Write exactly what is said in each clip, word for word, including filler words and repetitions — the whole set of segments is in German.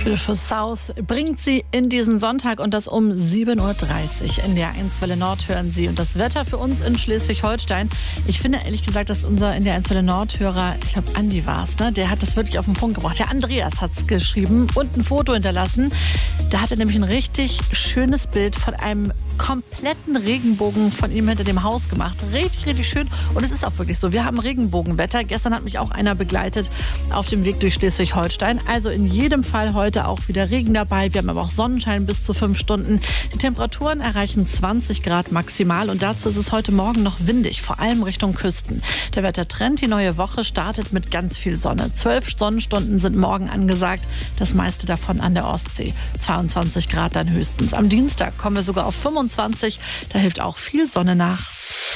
Beautiful South bringt sie in diesen Sonntag und das um sieben Uhr dreißig. In der eins Welle Nord hören Sie. Und das Wetter für uns in Schleswig-Holstein. Ich finde ehrlich gesagt, dass unser in der eins Welle Nord-Hörer, ich glaube Andi war es, ne? Der hat das wirklich auf den Punkt gebracht. Der Andreas hat es geschrieben und ein Foto hinterlassen. Da hat er nämlich ein richtig schönes Bild von einem kompletten Regenbogen von ihm hinter dem Haus gemacht. Richtig, richtig schön. Und es ist auch wirklich so. Wir haben Regenbogenwetter. Gestern hat mich auch einer begleitet auf dem Weg durch Schleswig-Holstein. Also in jedem Fall heute auch wieder Regen dabei. Wir haben aber auch Sonnenschein bis zu fünf Stunden. Die Temperaturen erreichen zwanzig Grad maximal. Und dazu ist es heute Morgen noch windig, vor allem Richtung Küsten. Der Wettertrend, die neue Woche startet mit ganz viel Sonne. Zwölf Sonnenstunden sind morgen angesagt. Das meiste davon an der Ostsee. zweiundzwanzig Grad dann höchstens. Am Dienstag kommen wir sogar auf fünfundzwanzig. Da hilft auch viel Sonne nach.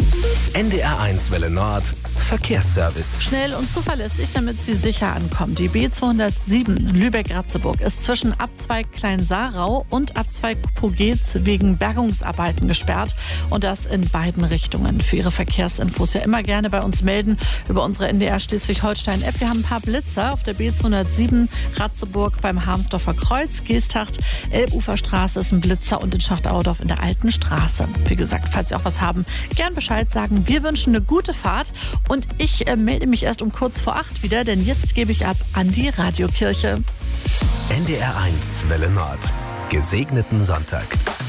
N D R eins Welle Nord Verkehrsservice. Schnell und zuverlässig, damit Sie sicher ankommen. Die B zweihundertsieben Lübeck-Ratzeburg ist zwischen Abzweig Klein-Sarau und Abzweig Pogetz wegen Bergungsarbeiten gesperrt. Und das in beiden Richtungen. Für Ihre Verkehrsinfos ja immer gerne bei uns melden über unsere N D R Schleswig-Holstein-App. Wir haben ein paar Blitzer auf der B zweihundertsieben Ratzeburg beim Harmsdorfer Kreuz, Geesthacht, Elbuferstraße ist ein Blitzer und in Schachtauerdorf in der Alten Straße. Wie gesagt, falls Sie auch was haben, gern Bescheid sagen. Wir wünschen eine gute Fahrt und ich äh, melde mich erst um kurz vor acht wieder, denn jetzt gebe ich ab an die Radiokirche. N D R eins Welle Nord. Gesegneten Sonntag.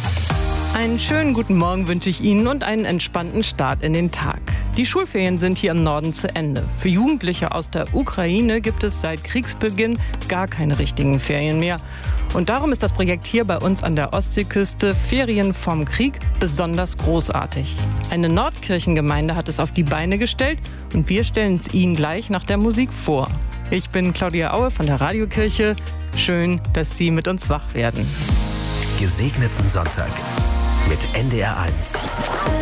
Einen schönen guten Morgen wünsche ich Ihnen und einen entspannten Start in den Tag. Die Schulferien sind hier im Norden zu Ende. Für Jugendliche aus der Ukraine gibt es seit Kriegsbeginn gar keine richtigen Ferien mehr. Und darum ist das Projekt hier bei uns an der Ostseeküste Ferien vom Krieg besonders großartig. Eine Nordkirchengemeinde hat es auf die Beine gestellt und wir stellen es Ihnen gleich nach der Musik vor. Ich bin Claudia Aue von der Radiokirche. Schön, dass Sie mit uns wach werden. Gesegneten Sonntag mit N D R eins.